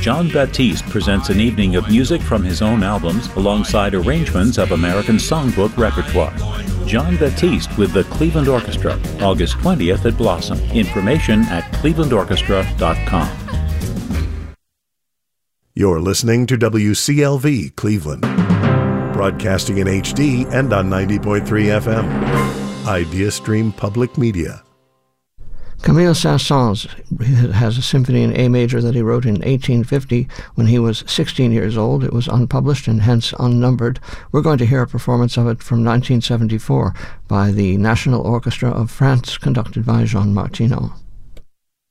John Baptiste presents an evening of music from his own albums alongside arrangements of American songbook repertoire. John Baptiste with the Cleveland Orchestra, August 20th at Blossom. Information at clevelandorchestra.com. You're listening to WCLV Cleveland, broadcasting in HD and on 90.3 FM. IdeaStream Public Media. Camille Saint-Saëns has a symphony in A major that he wrote in 1850 when he was 16 years old. It was unpublished and hence unnumbered. We're going to hear a performance of it from 1974 by the National Orchestra of France, conducted by Jean Martineau.